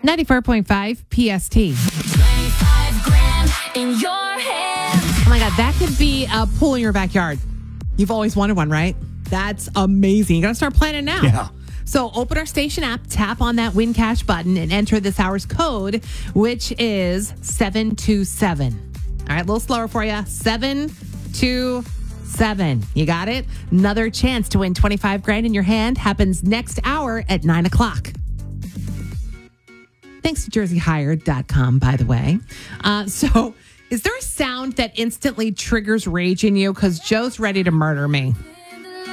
94.5 PST. 25 grand in your hand. Oh my God, that could be a pool in your backyard. You've always wanted one, right? That's amazing. You got to start planning now. Yeah. So open our station app, tap on that Win Cash button, and enter this hour's code, which is 727. All right, a little slower for you. 727. You got it? Another chance to win 25 grand in your hand happens next hour at 9 o'clock. Thanks to jerseyhired.com, by the way. So is there a sound that instantly triggers rage in you? Because Joe's ready to murder me.